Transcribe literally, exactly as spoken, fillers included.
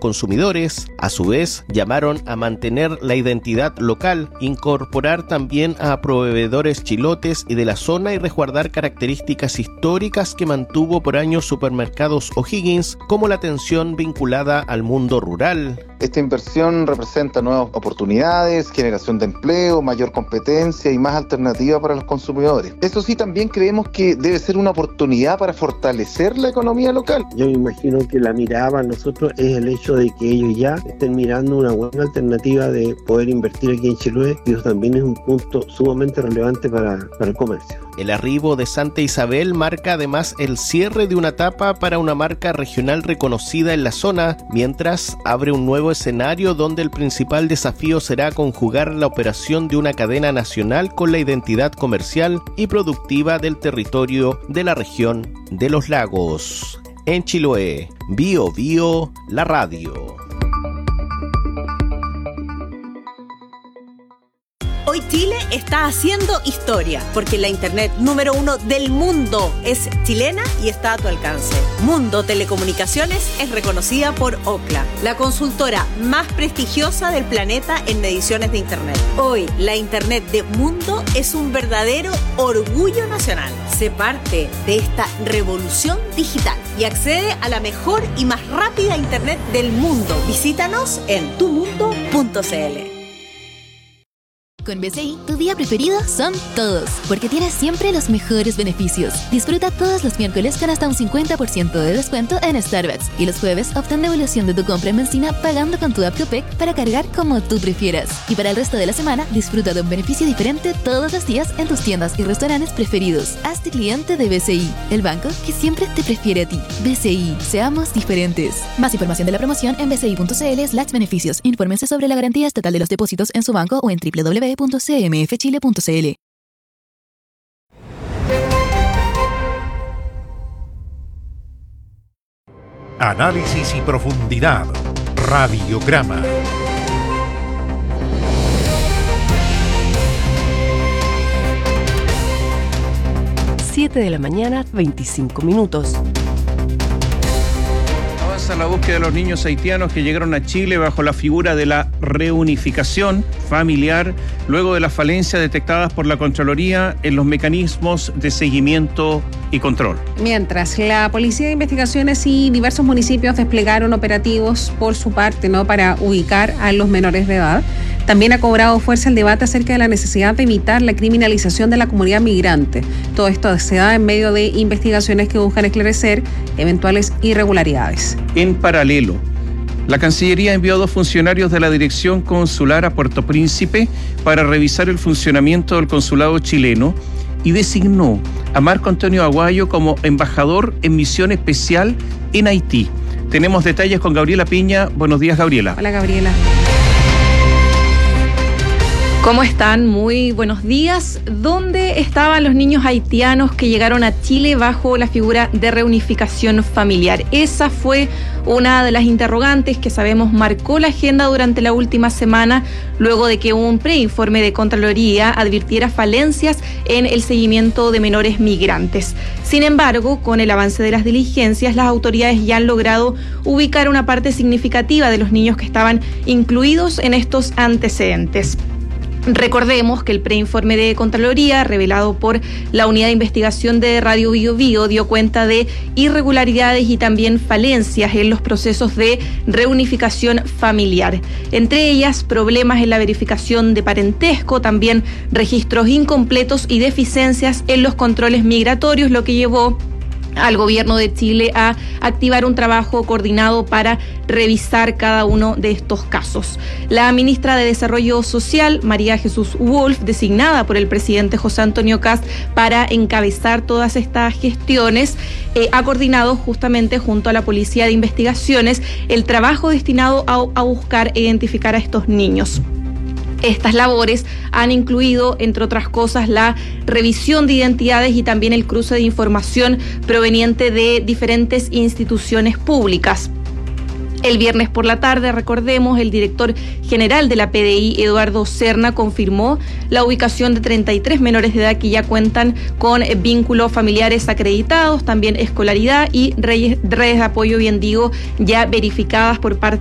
consumidores. A su vez, llamaron a mantener la identidad local, incorporar también a proveedores chilotes y de la zona y resguardar características históricas que mantuvo por años Supermercados O'Higgins, como la atención vinculada al mundo rural. Esta inversión representa nuevas oportunidades, generación de empleo, mayor competencia y más alternativa para los consumidores. Eso sí, también creemos que debe ser una oportunidad para fortalecer la economía local. Yo me imagino que la mirada para nosotros es el hecho de que ellos ya estén mirando una buena alternativa de poder invertir aquí en Chiloé, y eso también es un punto sumamente relevante para, para el comercio. El arribo de Santa Isabel marca además el cierre de una etapa para una marca regional reconocida en la zona, mientras abre un nuevo escenario donde el principal desafío será conjugar la operación de una cadena nacional con la identidad comercial y productiva del territorio de la región de los lagos. En Chiloé, Bio Bio, la radio. Hoy Chile está haciendo historia, porque la internet número uno del mundo es chilena y está a tu alcance. Mundo Telecomunicaciones es reconocida por Ookla, la consultora más prestigiosa del planeta en mediciones de internet. Hoy, la internet de Mundo es un verdadero orgullo nacional. Sé parte de esta revolución digital y accede a la mejor y más rápida internet del mundo. Visítanos en tu mundo punto c l. Con B C I, tu día preferido son todos, porque tienes siempre los mejores beneficios. Disfruta todos los miércoles con hasta un cincuenta por ciento de descuento en Starbucks, y los jueves obtén devolución de tu compra en benzina pagando con tu app Copec para cargar como tú prefieras. Y para el resto de la semana, disfruta de un beneficio diferente todos los días en tus tiendas y restaurantes preferidos. Hazte cliente de B C I, el banco que siempre te prefiere a ti. B C I, seamos diferentes. Más información de la promoción en bci.cl slash beneficios. Infórmense sobre la garantía estatal de los depósitos en su banco o en doble u doble u doble u punto c m f chile punto c l. Análisis y profundidad. Radiograma. siete de la mañana, veinticinco minutos. Avanza la búsqueda de los niños haitianos que llegaron a Chile bajo la figura de la reunificación familiar, luego de las falencias detectadas por la Contraloría en los mecanismos de seguimiento y control. Mientras, la Policía de Investigaciones y diversos municipios desplegaron operativos por su parte, ¿no?, para ubicar a los menores de edad. También ha cobrado fuerza el debate acerca de la necesidad de evitar la criminalización de la comunidad migrante. Todo esto se da en medio de investigaciones que buscan esclarecer eventuales irregularidades. En paralelo, la Cancillería envió a dos funcionarios de la Dirección Consular a Puerto Príncipe para revisar el funcionamiento del consulado chileno y designó a Marco Antonio Aguayo como embajador en misión especial en Haití. Tenemos detalles con Gabriela Piña. Buenos días, Gabriela. Hola, Gabriela. ¿Cómo están? Muy buenos días. ¿Dónde estaban los niños haitianos que llegaron a Chile bajo la figura de reunificación familiar? Esa fue una de las interrogantes que sabemos marcó la agenda durante la última semana, luego de que un preinforme de Contraloría advirtiera falencias en el seguimiento de menores migrantes. Sin embargo, con el avance de las diligencias, las autoridades ya han logrado ubicar una parte significativa de los niños que estaban incluidos en estos antecedentes. Recordemos que el preinforme de Contraloría, revelado por la Unidad de Investigación de Radio Bio Bio, dio cuenta de irregularidades y también falencias en los procesos de reunificación familiar. Entre ellas, problemas en la verificación de parentesco, también registros incompletos y deficiencias en los controles migratorios, lo que llevó al gobierno de Chile a activar un trabajo coordinado para revisar cada uno de estos casos. La ministra de Desarrollo Social, María Jesús Wolf, designada por el presidente José Antonio Kast para encabezar todas estas gestiones, eh, ha coordinado justamente junto a la Policía de Investigaciones el trabajo destinado a, a buscar e identificar a estos niños. Estas labores han incluido, entre otras cosas, la revisión de identidades y también el cruce de información proveniente de diferentes instituciones públicas. El viernes por la tarde, recordemos, el director general de la P D I, Eduardo Serna, confirmó la ubicación de treinta y tres menores de edad que ya cuentan con vínculos familiares acreditados, también escolaridad y redes de apoyo, bien digo, ya verificadas por parte